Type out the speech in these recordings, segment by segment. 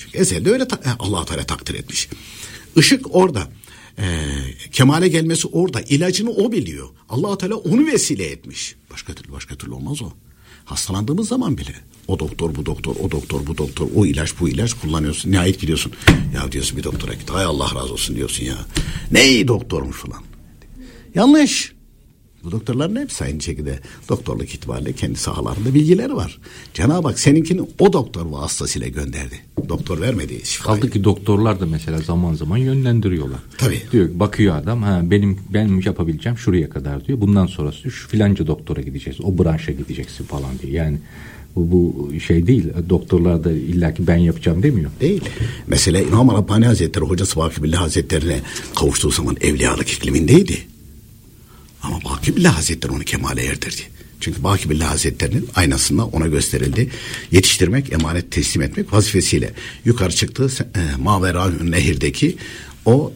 Ezelde öyle Allah-u Teala takdir etmiş. Işık orada. Kemale gelmesi orada. İlacını o biliyor. Allah-u Teala onu vesile etmiş. Başka türlü olmaz o. Hastalandığımız zaman bile o doktor bu doktor, o doktor bu doktor, o ilaç bu ilaç kullanıyorsun. Nihayet gidiyorsun. Ya diyorsun bir doktora git. Hay Allah razı olsun diyorsun ya. Ne iyi doktormuş falan. Yanlış. Bu doktorların hepsi aynı şekilde doktorluk itibariyle kendi sahalarında bilgileri var. Cenab-ı Hak seninkini o doktor vasıtasıyla gönderdi. Doktor vermedi şifayı. Kaldı ki doktorlar da mesela zaman zaman yönlendiriyorlar. Tabii. Diyor, bakıyor adam, benim yapabileceğim şuraya kadar diyor. Bundan sonrası şu filanca doktora gideceksin. O branşa gideceksin falan diyor. Yani bu şey değil. Doktorlar da illaki ben yapacağım demiyor. Değil. Mesela İmam Rabbani Hazretleri hocası Vakibillah Hazretleri'ne kavuştuğu zaman evliyalık iklimindeydi. Ama Vakibillah Hazretleri onu kemale erdirdi. Çünkü Vakibillah Hazretleri'nin aynasında ona gösterildi. Yetiştirmek, emanet teslim etmek vazifesiyle yukarı çıktığı Mavera Nehir'deki o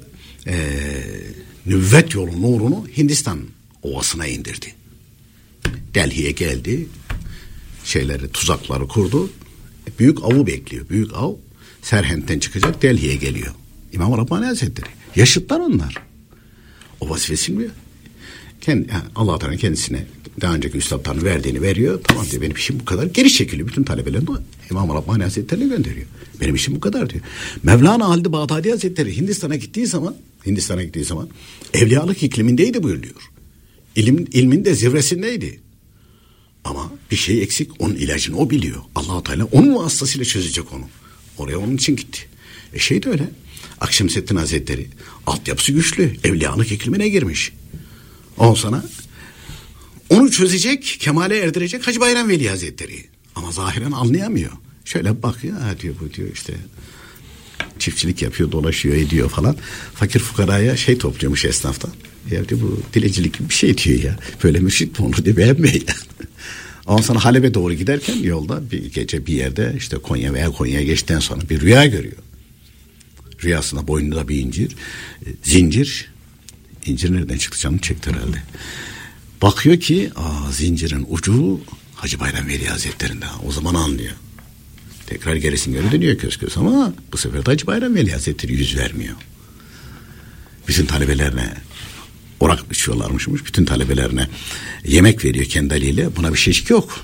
nüvvet yolu nurunu Hindistan ovasına indirdi. Delhi'ye geldi. Tuzakları kurdu. Büyük avı bekliyor. Büyük av Serhent'ten çıkacak, Delhi'ye geliyor. İmam Rabbani Hazretleri. Yaşıtlar onlar. O vazifesini biliyor. Allah Teala kendisine daha önceki üstadlarını verdiğini veriyor. Tamam diyor, benim işim bu kadar. Geri çekiliyor. Bütün talebelerini İmam Rabbani Hazretleri'ne gönderiyor. Benim işim bu kadar diyor. Mevlana Halid-i Bağdadi Hazretleri Hindistan'a gittiği zaman evliyalık iklimindeydi buyuruyor. İlmin de zirvesindeydi. Ama bir şey eksik. Onun ilacını o biliyor. Allah Teala onun vasıtasıyla çözecek onu. Oraya onun için gitti. De öyle. Akşemseddin Hazretleri altyapısı güçlü. Evliyalık iklimine girmiş. Ondan sonra onu çözecek, kemale erdirecek Hacı Bayram Veli Hazretleri. Ama zahiren anlayamıyor. Şöyle bakıyor, diyor bu diyor işte çiftçilik yapıyor, dolaşıyor, ediyor falan. Fakir fukaraya topluyormuş esnaftan. Ya diyor, bu dilecilik gibi bir şey diyor ya. Böyle mürşit mi olur diye beğenmiyor ya. Ondan sonra Halep'e doğru giderken yolda bir gece bir yerde işte Konya'ya geçtikten sonra bir rüya görüyor. Rüyasında boynunda bir zincir. İncir nereden çıktı, canını çekti herhalde. Bakıyor ki zincirin ucu Hacı Bayram Veli Hazretleri'nde. O zaman anlıyor. Tekrar gerisini göre dönüyor köz ama bu sefer de Hacı Bayram Veli Hazretleri yüz vermiyor. Bütün talebelerine orak içiyorlarmışmış. Bütün talebelerine yemek veriyor kendi eliyle. Buna bir şey yok.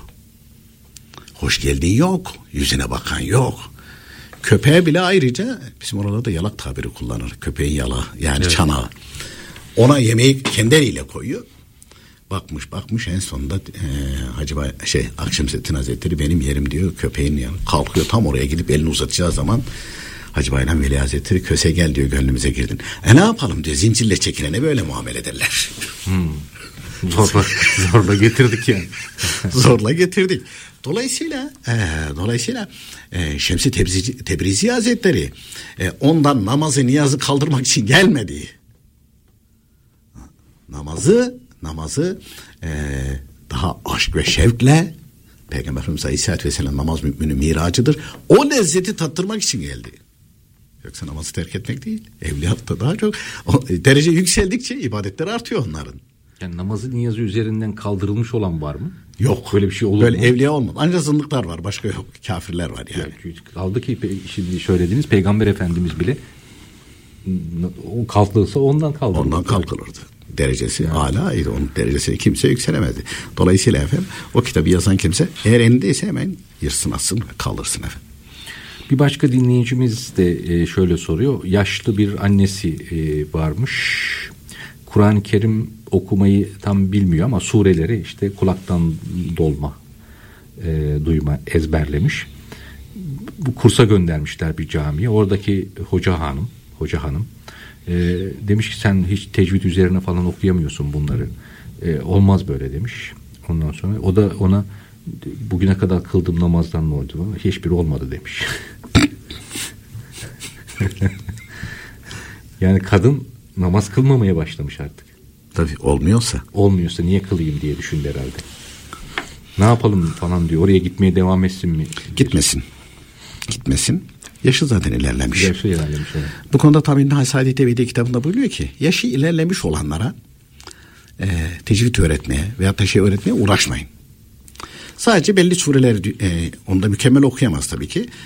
Hoş geldin yok. Yüzüne bakan yok. Köpeğe bile ayrıca bizim oralarda yalak tabiri kullanır. Köpeğin yalağı yani evet. Çanağı. Ona yemeği kendi eliyle koyuyor. Bakmış en sonunda Akşemseddin Hazretleri benim yerim diyor, köpeğin yanı. Kalkıyor, tam oraya gidip elini uzatacağı zaman Hacı Bayram Veli Hazretleri köse gel diyor, gönlümüze girdin. Ne yapalım diyor, zincirle çekilene böyle muamele ederler. Zorla getirdik yani. Zorla getirdik. Dolayısıyla Şems-i Tebrizi Hazretleri ondan namazı niyazı kaldırmak için gelmedi. Namazı daha aşk ve şevkle, Peygamber Efendimiz Aleyhisselatü Vesselam namaz müminin miracıdır. O lezzeti tattırmak için geldi. Yoksa namazı terk etmek değil. Evliyatta daha çok derece yükseldikçe ibadetler artıyor onların. Yani namazı niyazı üzerinden kaldırılmış olan var mı? Yok. Böyle bir şey olur mu? Böyle evliya olmaz. Ancak zındıklar var. Başka yok. Kafirler var yani. Kaldı ki şimdi söylediğiniz Peygamber Efendimiz bile o kalkılırsa ondan kalkılırdı. Derecesi yani. Âlâydı. Onun derecesine kimse yükselemezdi. Dolayısıyla efendim o kitabı yazan kimse eğer elindeyse hemen yırsın atsın ve kaldırsın efendim. Bir başka dinleyicimiz de şöyle soruyor. Yaşlı bir annesi varmış. Kur'an-ı Kerim okumayı tam bilmiyor ama sureleri işte kulaktan dolma, duyma ezberlemiş. Bu kursa göndermişler bir camiye. Oradaki hoca hanım demiş ki sen hiç tecvid üzerine falan okuyamıyorsun bunları. Olmaz böyle demiş. Ondan sonra o da ona bugüne kadar kıldığım namazdan ne oldu? Hiçbiri olmadı demiş. Yani kadın namaz kılmamaya başlamış artık. Tabii olmuyorsa niye kılayım diye düşündü herhalde. Ne yapalım falan diyor. Oraya gitmeye devam etsin mi? Gitmesin. Yaşı zaten ilerlemiş. Evet. Bu konuda tabii Nâ-i Tevhîdî kitabında buyuruyor ki yaşı ilerlemiş olanlara tecvid öğretmeye veyahut da öğretmeye uğraşmayın. Sadece belli sureleri onda mükemmel okuyamaz tabii ki.